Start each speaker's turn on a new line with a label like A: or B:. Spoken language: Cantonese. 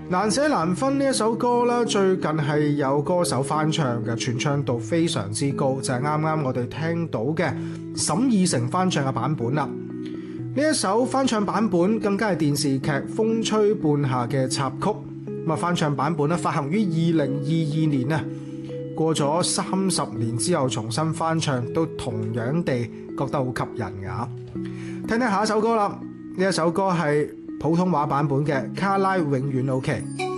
A: 難捨難分呢一首歌啦，最近係有歌手翻唱嘅，傳唱度非常之高，就係啱啱我哋聽到嘅沈以誠翻唱嘅版本啦。呢一首翻唱版本更加係電視劇《風吹半夏》嘅插曲。咁啊，翻唱版本咧發行於2022年啊，過咗30年之後重新翻唱，都同樣地覺得好吸引㗎。聽聽下一首歌啦，呢一首歌係普通話版本嘅《卡拉永遠 OK》。